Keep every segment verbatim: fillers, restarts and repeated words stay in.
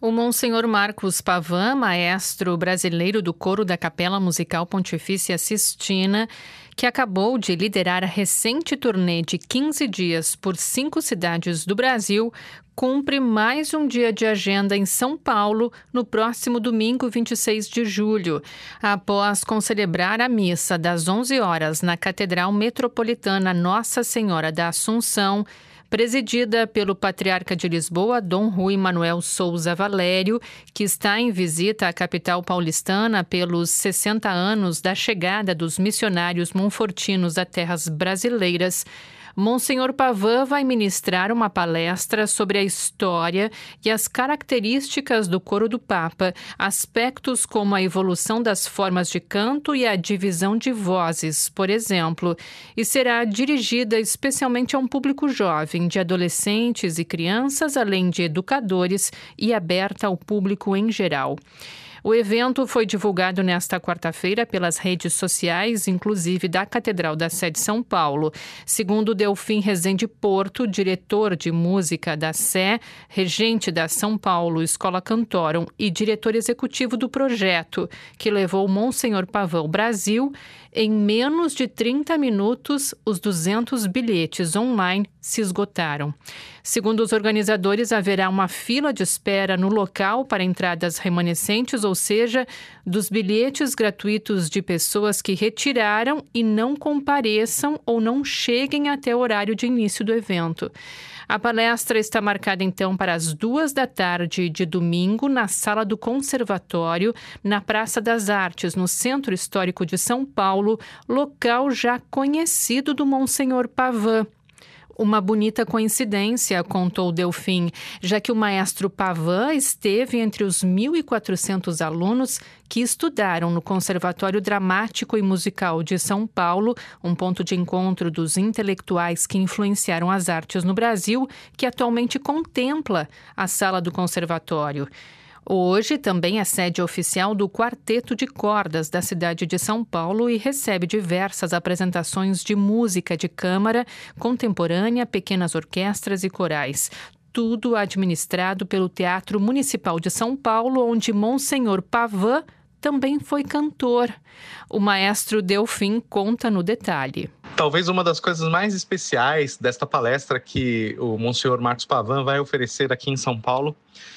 O Monsenhor Marcos Pavan, maestro brasileiro do coro da Capela Musical Pontifícia Sistina, que acabou de liderar a recente turnê de quinze dias por cinco cidades do Brasil, cumpre mais um dia de agenda em São Paulo no próximo domingo, vinte e seis de julho, após concelebrar a missa das onze horas na Catedral Metropolitana Nossa Senhora da Assunção, presidida pelo Patriarca de Lisboa, Dom Rui Manuel Souza Valério, que está em visita à capital paulistana pelos sessenta anos da chegada dos missionários monfortinos a terras brasileiras. Monsenhor Pavan vai ministrar uma palestra sobre a história e as características do coro do Papa, aspectos como a evolução das formas de canto e a divisão de vozes, por exemplo, e será dirigida especialmente a um público jovem, de adolescentes e crianças, além de educadores, e aberta ao público em geral. O evento foi divulgado nesta quarta-feira pelas redes sociais, inclusive da Catedral da Sé de São Paulo. Segundo Delfim Rezende Porto, diretor de música da Sé, regente da São Paulo Escola Cantorum e diretor executivo do projeto, que levou o Monsenhor Pavan ao Brasil, em menos de trinta minutos, os duzentos bilhetes online se esgotaram. Segundo os organizadores, haverá uma fila de espera no local para entradas remanescentes, ou seja, dos bilhetes gratuitos de pessoas que retiraram e não compareçam ou não cheguem até o horário de início do evento. A palestra está marcada, então, para as duas da tarde de domingo, na Sala do Conservatório, na Praça das Artes, no Centro Histórico de São Paulo, local já conhecido do Monsenhor Pavan. Uma bonita coincidência, contou Delfim, já que o maestro Pavan esteve entre os mil e quatrocentos alunos que estudaram no Conservatório Dramático e Musical de São Paulo, um ponto de encontro dos intelectuais que influenciaram as artes no Brasil, que atualmente contempla a sala do conservatório. Hoje também é sede oficial do Quarteto de Cordas da cidade de São Paulo e recebe diversas apresentações de música de câmara, contemporânea, pequenas orquestras e corais. Tudo administrado pelo Teatro Municipal de São Paulo, onde Monsenhor Pavan também foi cantor. O maestro Delfim conta no detalhe. Talvez uma das coisas mais especiais desta palestra que o Monsenhor Marcos Pavan vai oferecer aqui em São Paulo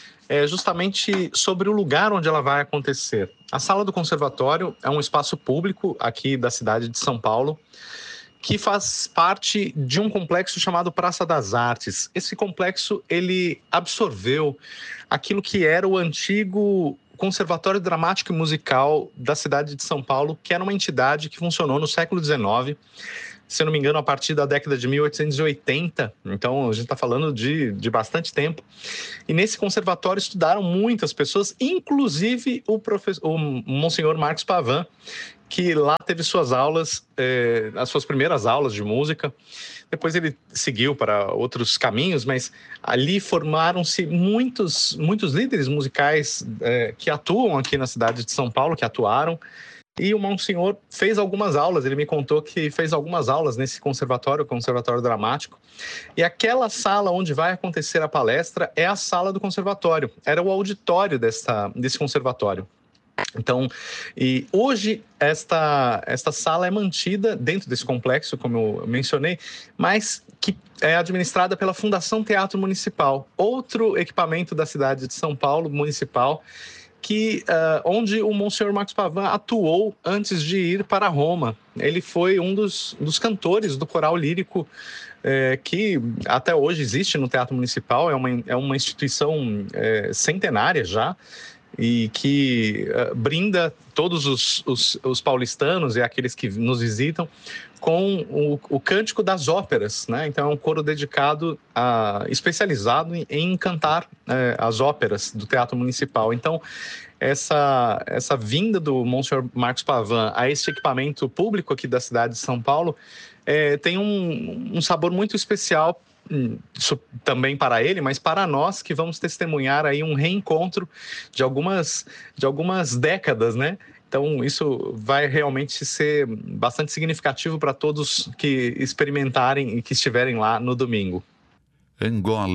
é justamente sobre o lugar onde ela vai acontecer. A Sala do Conservatório é um espaço público aqui da cidade de São Paulo, que faz parte de um complexo chamado Praça das Artes. Esse complexo, ele absorveu aquilo que era o antigo Conservatório Dramático e Musical da cidade de São Paulo, que era uma entidade que funcionou no século dezenove, se não me engano, a partir da década de mil oitocentos e oitenta. Então, a gente está falando de, de bastante tempo. E nesse conservatório estudaram muitas pessoas, inclusive o, professor, o Monsenhor Marcos Pavan, que lá teve suas aulas, eh, as suas primeiras aulas de música. Depois ele seguiu para outros caminhos, mas ali formaram-se muitos, muitos líderes musicais eh, que atuam aqui na cidade de São Paulo, que atuaram. E o Monsenhor fez algumas aulas, ele me contou que fez algumas aulas nesse conservatório, o Conservatório Dramático. E aquela sala onde vai acontecer a palestra é a sala do conservatório, era o auditório dessa, desse conservatório. Então, e hoje esta, esta sala é mantida dentro desse complexo, como eu mencionei, mas que é administrada pela Fundação Teatro Municipal, outro equipamento da cidade de São Paulo, municipal, que, uh, onde o Monsenhor Marcos Pavan atuou antes de ir para Roma. Ele foi um dos, dos cantores do coral lírico eh, que até hoje existe no Teatro Municipal, é uma, é uma instituição eh, centenária já, e que uh, brinda todos os, os, os paulistanos e aqueles que nos visitam com o, o cântico das óperas, né? Então é um coro dedicado, a, especializado em, em cantar eh, as óperas do Teatro Municipal. Então essa, essa vinda do Monsenhor Marcos Pavan a este equipamento público aqui da cidade de São Paulo eh, tem um, um sabor muito especial, isso também para ele, mas para nós que vamos testemunhar aí um reencontro de algumas, de algumas décadas, né? Então, isso vai realmente ser bastante significativo para todos que experimentarem e que estiverem lá no domingo. Angola,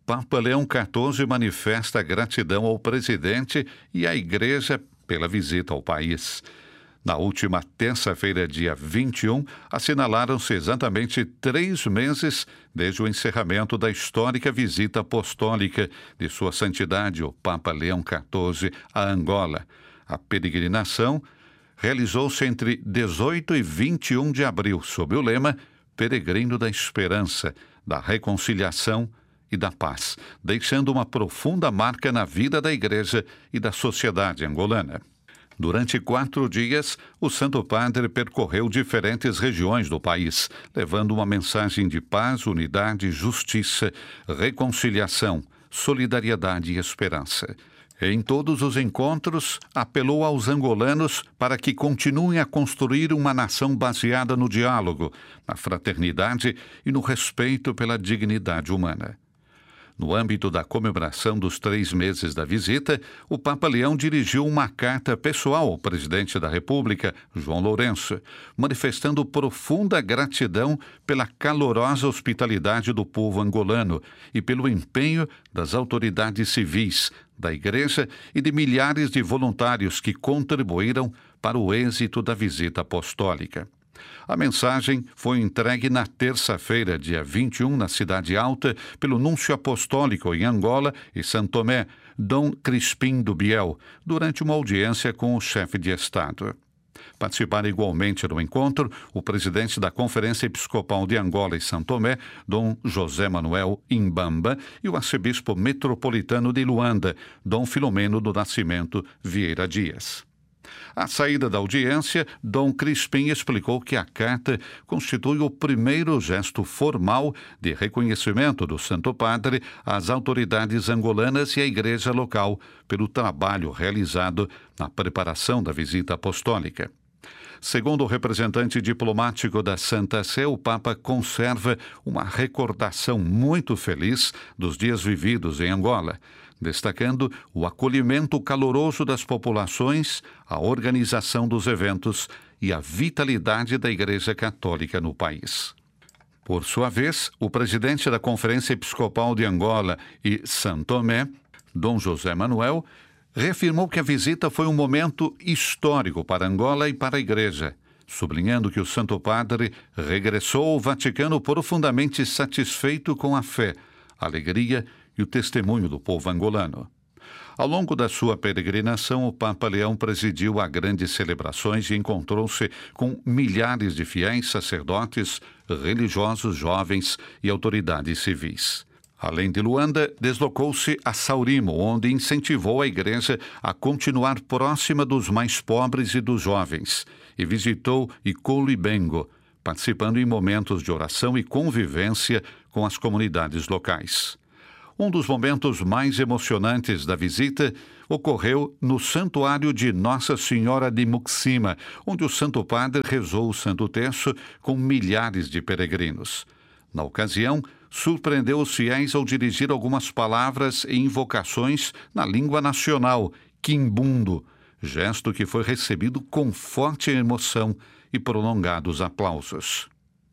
Papa Leão quatorze manifesta gratidão ao presidente e à Igreja pela visita ao país. Na última terça-feira, dia vinte e um, assinalaram-se exatamente três meses desde o encerramento da histórica visita apostólica de Sua Santidade, o Papa Leão quatorze, a Angola. A peregrinação realizou-se entre dezoito e vinte e um de abril, sob o lema Peregrino da Esperança, da Reconciliação e da Paz, deixando uma profunda marca na vida da Igreja e da sociedade angolana. Durante quatro dias, o Santo Padre percorreu diferentes regiões do país, levando uma mensagem de paz, unidade, justiça, reconciliação, solidariedade e esperança. Em todos os encontros, apelou aos angolanos para que continuem a construir uma nação baseada no diálogo, na fraternidade e no respeito pela dignidade humana. No âmbito da comemoração dos três meses da visita, o Papa Leão dirigiu uma carta pessoal ao presidente da República, João Lourenço, manifestando profunda gratidão pela calorosa hospitalidade do povo angolano e pelo empenho das autoridades civis, da Igreja e de milhares de voluntários que contribuíram para o êxito da visita apostólica. A mensagem foi entregue na terça-feira, dia vinte e um, na Cidade Alta, pelo núncio apostólico em Angola e São Tomé, Dom Crispim do Biel, durante uma audiência com o chefe de Estado. Participaram igualmente no encontro o presidente da Conferência Episcopal de Angola e São Tomé, Dom José Manuel Imbamba, e o arcebispo metropolitano de Luanda, Dom Filomeno do Nascimento Vieira Dias. À saída da audiência, Dom Crispim explicou que a carta constitui o primeiro gesto formal de reconhecimento do Santo Padre às autoridades angolanas e à Igreja local pelo trabalho realizado na preparação da visita apostólica. Segundo o representante diplomático da Santa Sé, o Papa conserva uma recordação muito feliz dos dias vividos em Angola, destacando o acolhimento caloroso das populações, a organização dos eventos e a vitalidade da Igreja Católica no país. Por sua vez, o presidente da Conferência Episcopal de Angola e São Tomé, Dom José Manuel, reafirmou que a visita foi um momento histórico para Angola e para a Igreja, sublinhando que o Santo Padre regressou ao Vaticano profundamente satisfeito com a fé, a alegria e o testemunho do povo angolano. Ao longo da sua peregrinação, o Papa Leão presidiu a grandes celebrações e encontrou-se com milhares de fiéis, sacerdotes, religiosos, jovens e autoridades civis. Além de Luanda, deslocou-se a Saurimo, onde incentivou a Igreja a continuar próxima dos mais pobres e dos jovens, e visitou Icoluibengo, participando em momentos de oração e convivência com as comunidades locais. Um dos momentos mais emocionantes da visita ocorreu no Santuário de Nossa Senhora de Muxima, onde o Santo Padre rezou o Santo Terço com milhares de peregrinos. Na ocasião, surpreendeu os fiéis ao dirigir algumas palavras e invocações na língua nacional, quimbundo, gesto que foi recebido com forte emoção e prolongados aplausos.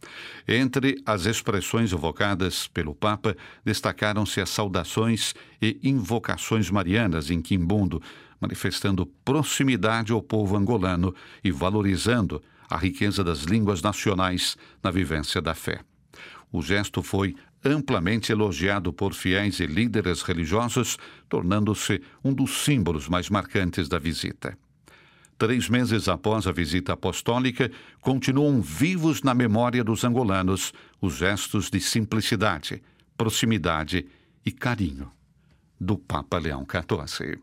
Entre as expressões evocadas pelo Papa, destacaram-se as saudações e invocações marianas em quimbundo, manifestando proximidade ao povo angolano e valorizando a riqueza das línguas nacionais na vivência da fé. O gesto foi amplamente elogiado por fiéis e líderes religiosos, tornando-se um dos símbolos mais marcantes da visita. Três meses após a visita apostólica, continuam vivos na memória dos angolanos os gestos de simplicidade, proximidade e carinho do Papa Leão quatorze.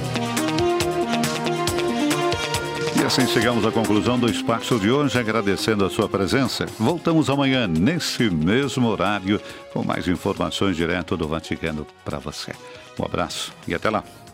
E assim chegamos à conclusão do Espaço de hoje, agradecendo a sua presença. Voltamos amanhã, nesse mesmo horário, com mais informações direto do Vaticano para você. Um abraço e até lá.